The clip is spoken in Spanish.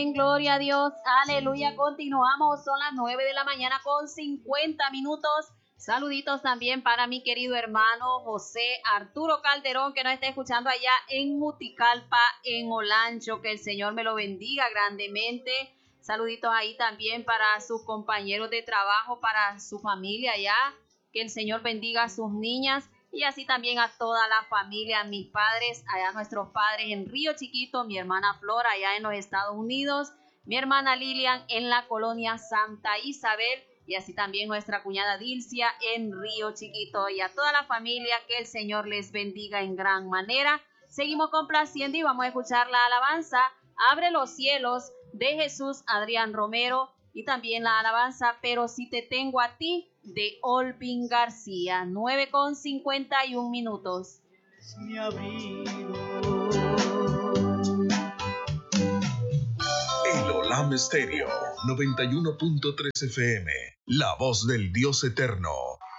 Amén, gloria a Dios, aleluya. Continuamos, son las 9 de la mañana con 50 minutos. Saluditos también para mi querido hermano José Arturo Calderón, que nos está escuchando allá en Muticalpa, en Olancho. Que el Señor me lo bendiga grandemente. Saluditos ahí también para sus compañeros de trabajo, para su familia allá. Que el Señor bendiga a sus niñas y así también a toda la familia, mis padres, allá nuestros padres en Río Chiquito, mi hermana Flora allá en los Estados Unidos, mi hermana Lilian en la colonia Santa Isabel y así también nuestra cuñada Dilcia en Río Chiquito y a toda la familia, que el Señor les bendiga en gran manera. Seguimos complaciendo y vamos a escuchar la alabanza Abre los cielos de Jesús Adrián Romero y también la alabanza Pero si te tengo a ti de Olvin García. 9:51 minutos. Mi abrigo. El Olam Stereo 91.3 FM, la voz del Dios eterno.